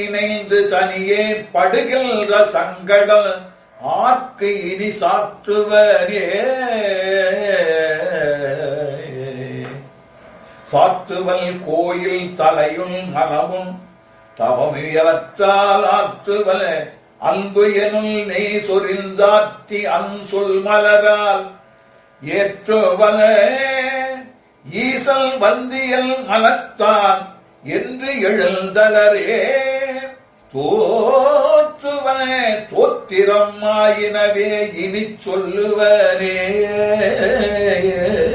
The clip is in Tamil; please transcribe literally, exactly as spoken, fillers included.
இணைந்து தனியே படுகின்ற சங்கடம் ஆர்க்கு இனி சாற்றுவரே. சாற்றுவல் கோயில் தலையும் மனமும் தவமியவற்றால் ஆற்றுவல அன்பு எனும் நெய் சொரிந்தாற்றி அன்சொல் மலரால் ஏற்றுவல ஈசல் வந்தியல் மனத்தான் என்று எழுந்தலரே. தோற்றுவனே தோத்திரம் ஆயினவே இனி சொல்லுவரே.